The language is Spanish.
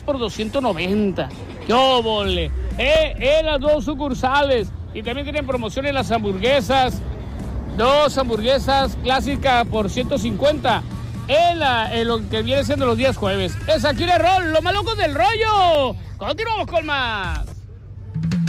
por 290. ¡Qué óvole! En las dos sucursales. Y también tienen promoción en las hamburguesas. 2 hamburguesas clásicas por 150. En lo que viene siendo los días jueves. Es aquí el rol, lo más loco del rollo. Continuamos con más.